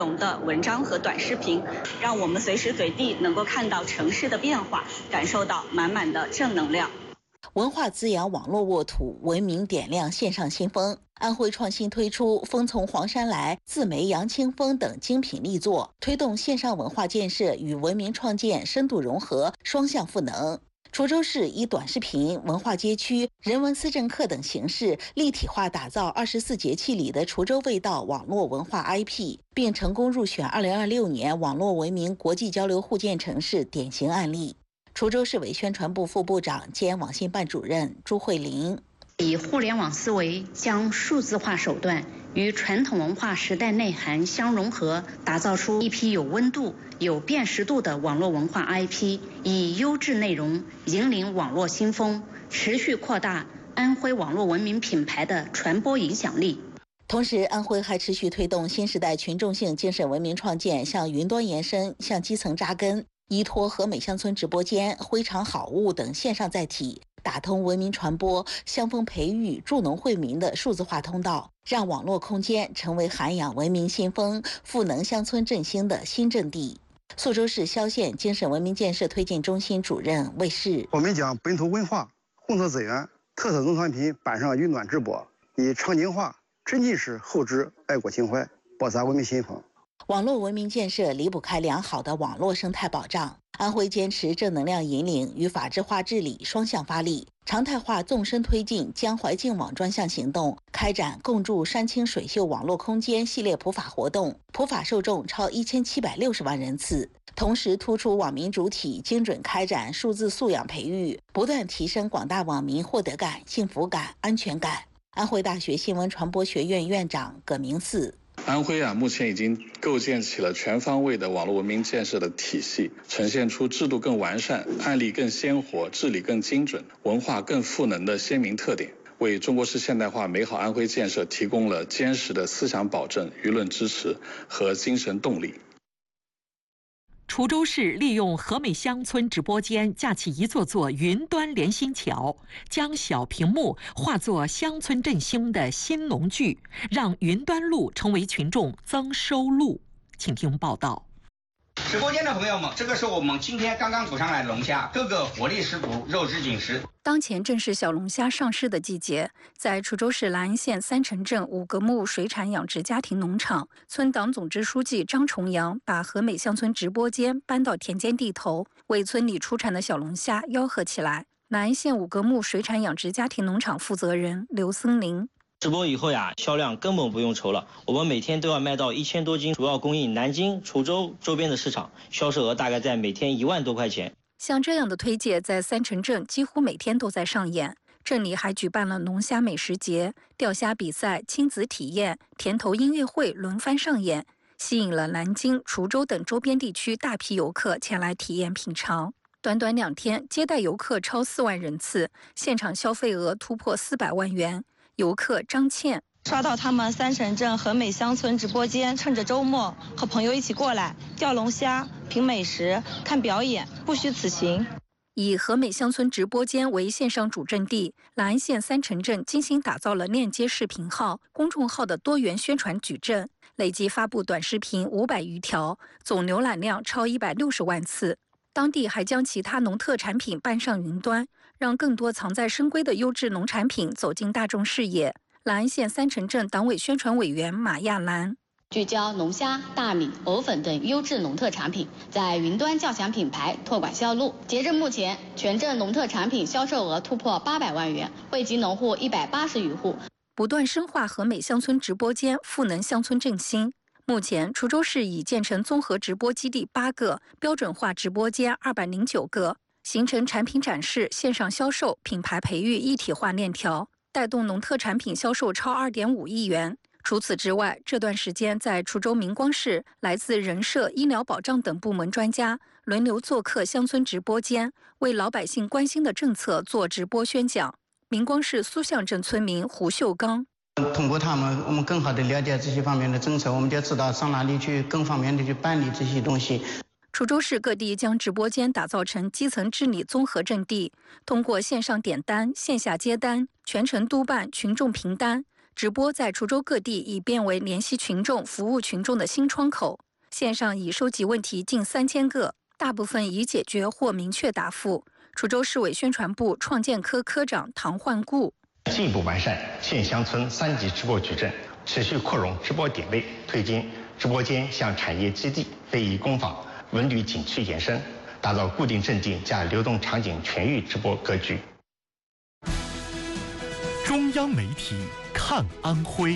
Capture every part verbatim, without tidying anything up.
容的文章和短视频，让我们随时随地能够看到城市的变化，感受到满满的正能量。 文化滋养网络沃土，文明点亮线上新风。安徽创新推出《风从黄山来》、自媒杨清风等精品力作，推动线上文化建设与文明创建深度融合，双向赋能。滁州市以短视频、文化街区、人文思政课等形式，立体化打造二十四节气里的滁州味道网络文化 I P， 并成功入选二零二六年网络文明国际交流互鉴城市典型案例。滁州市委宣传部副部长兼网信办主任朱慧玲， 以互联网思维将数字化手段与传统文化时代内涵相融合，打造出一批有温度、有辨识度的网络文化 I P， 以优质内容引领网络新风，持续扩大安徽网络文明品牌的传播影响力。 同时，安徽还持续推动新时代群众性精神文明创建向云端延伸、向基层扎根，依托和美乡村直播间、徽厂好物等线上载体，打通文明传播、乡风培育、助农惠民的数字化通道，让网络空间成为涵养文明新风、赋能乡村振兴的新阵地。宿州市萧县精神文明建设推进中心主任魏氏， 我们将本土文化、红色资源、特色农产品搬上云端直播，以场景化、沉浸式后置爱国情怀，播撒文明新风。 网络文明建设离不开良好的网络生态保障。安徽坚持正能量引领与法治化治理双向发力，常态化纵深推进江淮净网专项行动，开展共筑山清水秀网络空间系列普法活动，普法受众超一千七百六十万人次。同时突出网民主体精准开展数字素养培育，不断提升广大网民获得感、幸福感、安全感。安徽大学新闻传播学院院长葛明嗣， 安徽啊，目前已经构建起了全方位的网络文明建设的体系，呈现出制度更完善、案例更鲜活、治理更精准、文化更赋能的鲜明特点，为中国式现代化美好安徽建设提供了坚实的思想保证、舆论支持和精神动力。 滁州市利用和美乡村直播间架起一座座云端连心桥，将小屏幕化作乡村振兴的新农具，让云端路成为群众增收路。请听报道。 直播间的朋友们，这个是我们今天刚刚捕上来的龙虾，个个活力十足，肉质紧实。 当前正是小龙虾上市的季节，在滁州市兰安县三城镇五个木水产养殖家庭农场，村党总支书记张重阳把和美乡村直播间搬到田间地头，为村里出产的小龙虾吆喝起来。兰安县五个木水产养殖家庭农场负责人刘森林。 直播以后呀，销量根本不用愁了。我们每天都要卖到一千多斤，主要供应南京、滁州周边的市场，销售额大概在每天一万多块钱。 像这样的推介在三城镇几乎每天都在上演。镇里还举办了龙虾美食节、钓虾比赛、亲子体验、甜头音乐会轮番上演，吸引了南京、滁州等周边地区大批游客前来体验品尝。短短两天，接待游客超四万人次，现场消费额突破四百万元。游客张倩刷到他们三城镇和美乡村直播间，趁着周末和朋友一起过来钓龙虾、品美食、看表演，不虚此行。 以和美乡村直播间为线上主阵地，兰安县三城镇精心打造了链接视频号、公众号的多元宣传矩阵，累计发布短视频五百余条，总浏览量超一百六十万次。当地还将其他农特产品搬上云端，让更多藏在深闺的优质农产品走进大众视野。兰安县三城镇党委宣传委员马亚兰。 聚焦龙虾、大米、藕粉等优质农特产品，在云端较强品牌托管销路。截至目前，全镇农特产品销售额突破八百万元，惠及农户一百八十余户。 不断深化和美乡村直播间，赋能乡村振兴。目前，滁州市已建成综合直播基地八个，标准化直播间二百零九个，形成产品展示、线上销售、品牌培育一体化链条，带动农特产品销售超二点五亿元。除此之外，这段时间在滁州明光市，来自人社、医疗保障等部门专家轮流做客乡村直播间，为老百姓关心的政策做直播宣讲。明光市苏巷镇村民胡秀刚。 通过他们，我们更好地了解这些方面的政策，我们就知道上哪里去更方便地去办理这些东西。 滁州市各地将直播间打造成基层治理综合阵地，通过线上点单、线下接单、全程督办、群众评单， 直播在滁州各地已变为联系群众、服务群众的新窗口。线上已收集问题近三千个，大部分已解决或明确答复。滁州市委宣传部创建科科长唐焕固。 进一步完善县乡村三级直播矩阵，持续扩容直播点位，推进直播间向产业基地、非遗工坊、文旅景区延伸，打造固定阵地加流动场景全域直播格局。 中央媒体看安徽。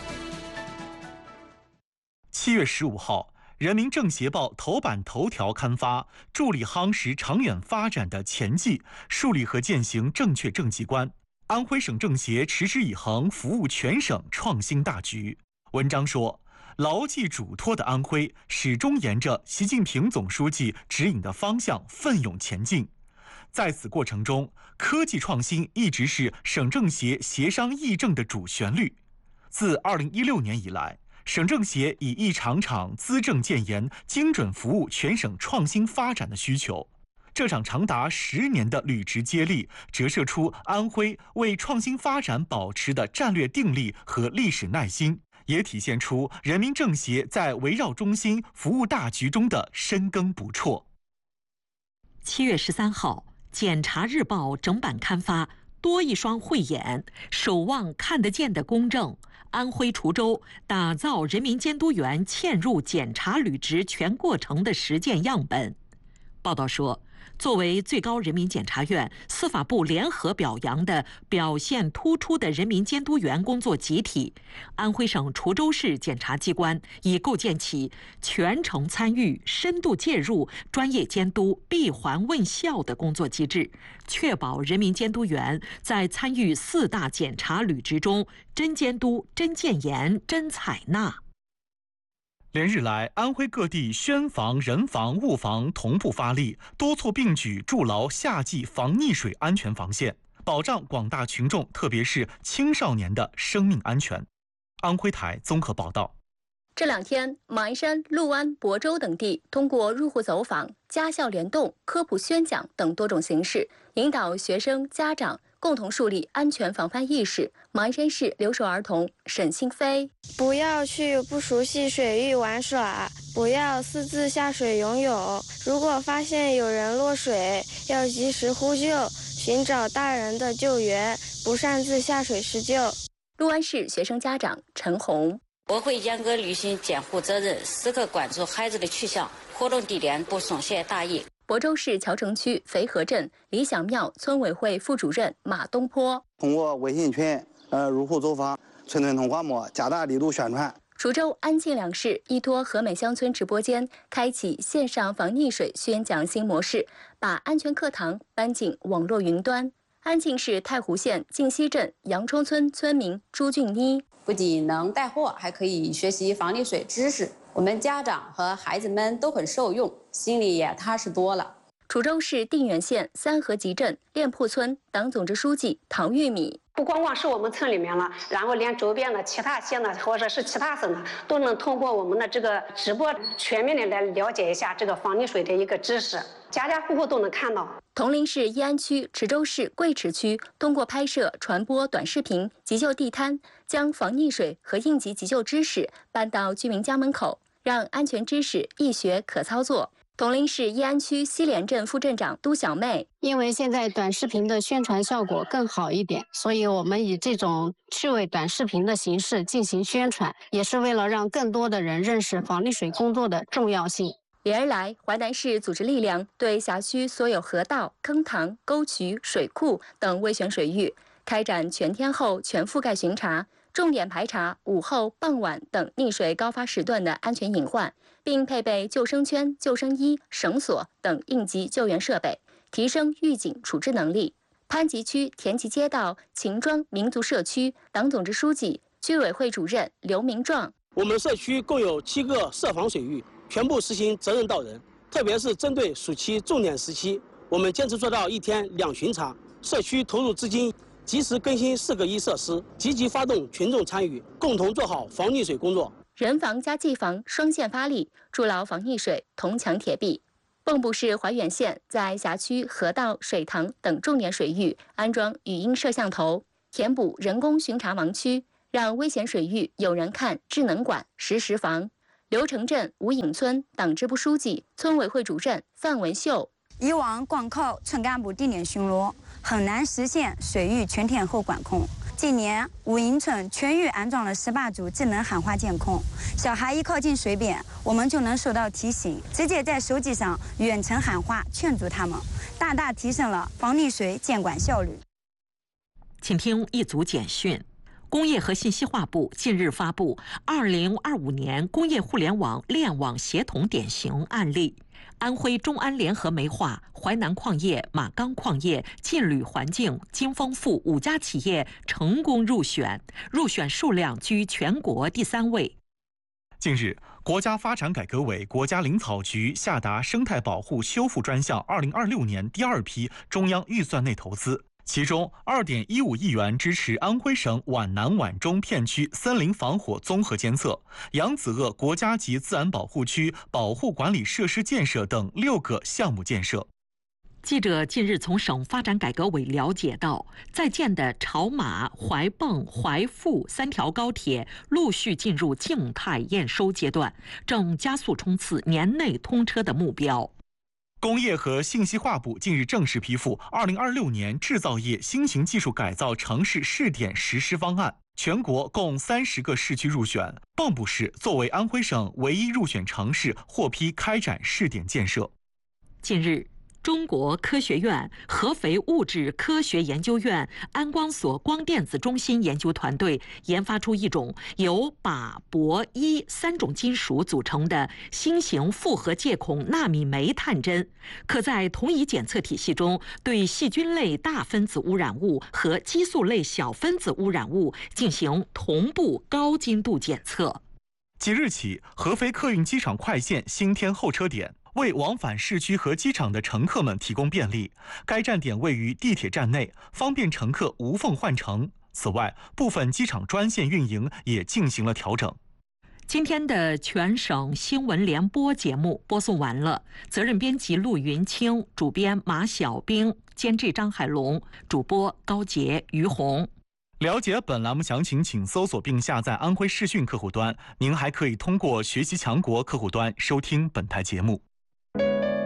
七月十五号，《人民政协报》头版头条刊发助力夯实长远发展的前计，树立和践行正确政绩观。安徽省政协持之以恒，服务全省创新大局。文章说，牢记嘱托的安徽始终沿着习近平总书记指引的方向奋勇前进。在此过程中，科技创新一直是省政协协商议政的主旋律。自二零一六年以来，省政协以一场场资政建言，精准服务全省创新发展的需求。这场长达十年的履职接力，折射出安徽为创新发展保持的战略定力和历史耐心，也体现出人民政协在围绕中心、服务大局中的深耕不辍。 七月十三号，《检察日报》整版刊发多一双慧眼，守望看得见的公正。安徽滁州打造人民监督员嵌入检察履职全过程的实践样本。报道说，作为最高人民检察院、司法部联合表扬的表现突出的人民监督员工作集体，安徽省滁州市检察机关已构建起全程参与、深度介入、专业监督、闭环问效的工作机制，确保人民监督员在参与四大检察履职中真监督、真建言、真采纳。 连日来，安徽各地宣防、人防、物防同步发力，多措并举，筑牢夏季防溺水安全防线，保障广大群众，特别是青少年的生命安全。安徽台综合报道。 这两天，马鞍山、六安、亳州等地通过入户走访、家校联动、科普宣讲等多种形式，引导学生、家长共同树立安全防范意识。马鞍山市留守儿童沈新飞： 不要去不熟悉水域玩耍，不要私自下水游泳。如果发现有人落水，要及时呼救，寻找大人的救援，不擅自下水施救。 六安市学生家长陈红： 我会严格履行监护责任，时刻关注孩子的去向，活动地点不松懈大意。 亳州市谯城区肥河镇理想庙村委会副主任马东坡： 通过微信群、呃入户走访、村村通话膜，加大力度宣传。 滁州安庆两市依托和美乡村直播间，开启线上防溺水宣讲新模式，把安全课堂搬进网络云端。安庆市太湖县靖西镇杨冲村村民朱俊妮： 不仅能带货，还可以学习防溺水知识。我们家长和孩子们都很受用，心里也踏实多了。 滁州市定远县三河集镇练铺村党总支书记陶玉米： 不光光是我们村里面了，然后连周边的其他县的或者是其他省的，都能通过我们的这个直播，全面的来了解一下这个防溺水的一个知识，家家户户都能看到。 铜陵市义安区、池州市贵池区通过拍摄、传播短视频、急救地摊，将防溺水和应急急救知识搬到居民家门口，让安全知识易学可操作。铜陵市义安区西连镇副镇长都小妹： 因为现在短视频的宣传效果更好一点，所以我们以这种趣味短视频的形式进行宣传，也是为了让更多的人认识防溺水工作的重要性。 连日来，淮南市组织力量对辖区所有河道、坑塘、沟渠、水库等危险水域开展全天候全覆盖巡查，重点排查午后、傍晚等溺水高发时段的安全隐患，并配备救生圈、救生衣、绳索等应急救援设备，提升预警处置能力。潘集区田集街道秦庄民族社区党总支书记、居委会主任刘明壮： 我们社区共有七个涉防水域，全部实行责任到人，特别是针对暑期重点时期，我们坚持做到一天两巡查，社区投入资金，及时更新四个一设施，积极发动群众参与，共同做好防溺水工作。 人防加技防双线发力，筑牢防溺水铜墙铁壁。蚌埠市怀远县在辖区河道、水塘等重点水域安装语音摄像头，填补人工巡查盲区， 让危险水域有人看、智能管、实时防。刘城镇吴颖村党支部书记、村委会主任范文秀。 以往光靠村干部定点巡逻，很难实现水域全天候管控。近年，武营村全域安装了十八组智能喊话监控，小孩一靠近水边，我们就能收到提醒，直接在手机上远程喊话劝阻他们，大大提升了防溺水监管效率。 请听一组简讯。工业和信息化部近日发布二零二五年工业互联网链网协同典型案例，安徽中安联合煤化、淮南矿业、马钢矿业、劲旅环境、金丰富五家企业成功入选，入选数量居全国第三位。 近日，国家发展改革委、国家林草局下达生态保护修复专项二零二六年第二批中央预算内投资。其中 二点一五亿元支持安徽省皖南皖中片区森林防火综合监测、扬子鳄国家级自然保护区保护管理设施建设等六个项目建设。 记者近日从省发展改革委了解到，在建的潮马、怀蚌、怀阜三条高铁陆续进入静态验收阶段，正加速冲刺年内通车的目标。 工业和信息化部近日正式批复二零二六年制造业新型技术改造城市试点实施方案，全国共三十个市区入选，蚌埠市作为安徽省唯一入选城市，获批开展试点建设。 近日，中国科学院合肥物质科学研究院安光所光电子中心研究团队研发出一种由钯、铂、铱三种金属组成的新型复合介孔纳米酶探针，可在同一检测体系中对细菌类大分子污染物和激素类小分子污染物进行同步高精度检测。 即日起，合肥客运机场快线新添候车点，为往返市区和机场的乘客们提供便利。该站点位于地铁站内，方便乘客无缝换乘。此外，部分机场专线运营也进行了调整。 今天的全省新闻联播节目播送完了，责任编辑陆云清，主编马小兵，监制张海龙，主播高杰、于红。 了解本栏目详情，请搜索并下载安徽视讯客户端。您还可以通过学习强国客户端收听本台节目。